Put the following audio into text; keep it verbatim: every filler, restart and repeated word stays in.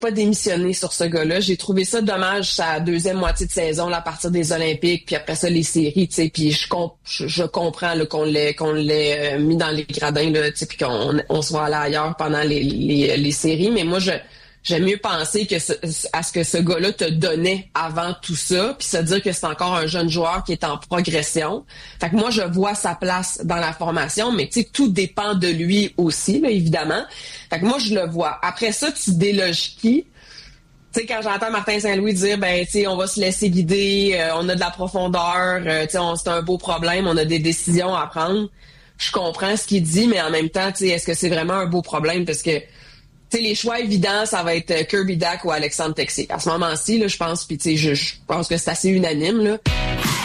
pas démissionner sur ce gars-là. J'ai trouvé ça dommage sa deuxième moitié de saison là, à partir des Olympiques, puis après ça les séries, tu sais, puis je, comp- je, je comprends là, qu'on l'ait qu'on l'ait euh, mis dans les gradins là, tu sais, puis qu'on on se voit aller ailleurs pendant les, les les séries, mais moi je j'aime mieux penser que ce, à ce que ce gars-là te donnait avant tout ça, puis se dire que c'est encore un jeune joueur qui est en progression. Fait que moi je vois sa place dans la formation, mais tu sais tout dépend de lui aussi là, évidemment. Fait que moi, je le vois. Après ça, tu déloges qui? Tu sais, quand j'entends Martin Saint-Louis dire, ben, tu sais, on va se laisser guider, euh, on a de la profondeur, euh, tu sais, c'est un beau problème, on a des décisions à prendre. Je comprends ce qu'il dit, mais en même temps, tu sais, est-ce que c'est vraiment un beau problème? Parce que, tu sais, les choix évidents, ça va être Kirby Dach ou Alexandre Texier. À ce moment-ci, là, je pense, puis tu sais, je, je pense que c'est assez unanime, là.